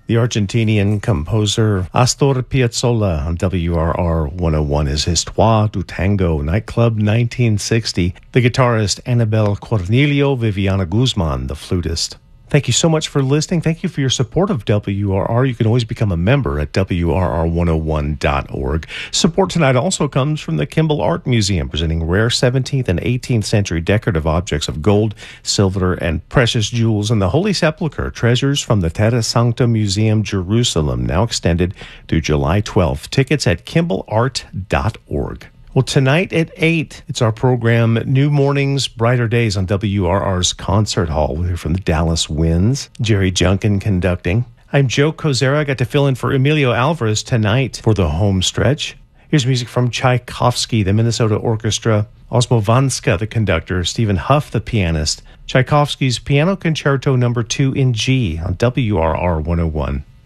The Argentinian composer Astor Piazzolla on WRR 101 is Histoire du Tango, Nightclub 1960. The guitarist Anabel Cornelio, Viviana Guzman, the flutist. Thank you so much for listening. Thank you for your support of WRR. You can always become a member at WRR101.org. Support tonight also comes from the Kimball Art Museum, presenting rare 17th and 18th century decorative objects of gold, silver, and precious jewels in the Holy Sepulchre, treasures from the Terra Sancta Museum, Jerusalem, now extended through July 12th. Tickets at KimballArt.org. Well, tonight at 8, it's our program New Mornings, Brighter Days on WRR's Concert Hall. We're from the Dallas Winds. Jerry Junkin conducting. I'm Joe Kozera. I got to fill in for Emilio Alvarez tonight for the home stretch. Here's music from Tchaikovsky, the Minnesota Orchestra, Osmo Vanska, the conductor, Stephen Huff, the pianist, Tchaikovsky's Piano Concerto No. 2 in G on WRR 101.